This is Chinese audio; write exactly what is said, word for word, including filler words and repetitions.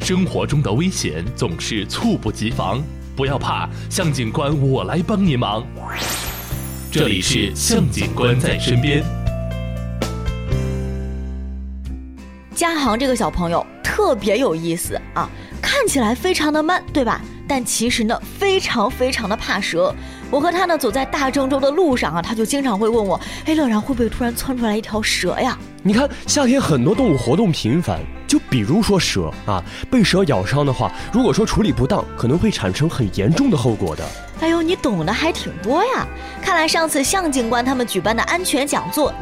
生活中的危险总是猝不及防，不要怕，向警官我来帮你忙。这里是向警官在身边。 嘉航这个小朋友特别有意思啊，看起来非常的慢，对吧？但其实呢，非常非常的怕蛇。我和他呢走在大郑州的路上啊，他就经常会问我：“哎，乐然会不会突然窜出来一条蛇呀？” 你看，夏天很多动物活动频繁，就比如说蛇啊，被蛇咬伤的话，如果说处理不当，可能会产生很严重的后果的。 哎呦，你懂得还挺多呀！看来上次向警官他们举办的安全讲座。